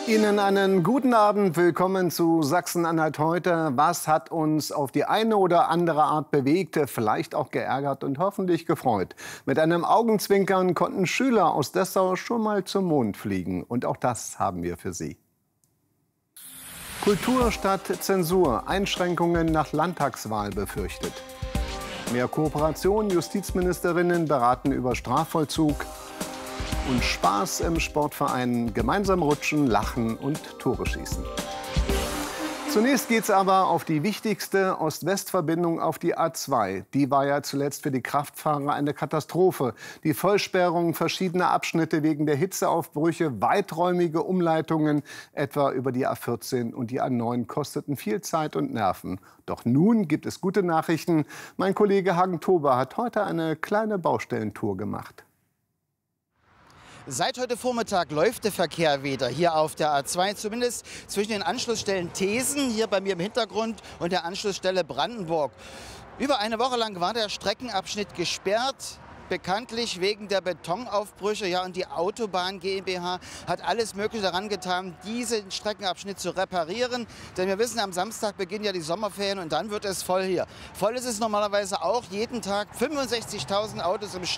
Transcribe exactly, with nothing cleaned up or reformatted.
Ihnen einen guten Abend. Willkommen zu Sachsen-Anhalt heute. Was hat uns auf die eine oder andere Art bewegt, vielleicht auch geärgert und hoffentlich gefreut? Mit einem Augenzwinkern konnten Schüler aus Dessau schon mal zum Mond fliegen. Und auch das haben wir für Sie. Kultur statt Zensur. Einschränkungen nach Landtagswahl befürchtet. Mehr Kooperation. Justizministerinnen beraten über Strafvollzug. Und Spaß im Sportverein, gemeinsam rutschen, lachen und Tore schießen. Zunächst geht's aber auf die wichtigste Ost-West-Verbindung, auf die A zwei. Die war ja zuletzt für die Kraftfahrer eine Katastrophe. Die Vollsperrung verschiedener Abschnitte wegen der Hitzeaufbrüche, weiträumige Umleitungen, etwa über die A vierzehn und die A neun, kosteten viel Zeit und Nerven. Doch nun gibt es gute Nachrichten. Mein Kollege Hagen Tober hat heute eine kleine Baustellentour gemacht. Seit heute Vormittag läuft der Verkehr wieder hier auf der A zwei, zumindest zwischen den Anschlussstellen Thesen, hier bei mir im Hintergrund, und der Anschlussstelle Brandenburg. Über eine Woche lang war der Streckenabschnitt gesperrt. Bekanntlich wegen der Betonaufbrüche. Ja, und die Autobahn GmbH hat alles Mögliche daran getan, diesen Streckenabschnitt zu reparieren. Denn wir wissen, am Samstag beginnen ja die Sommerferien und dann wird es voll hier. Voll ist es normalerweise auch jeden Tag. fünfundsechzigtausend Autos im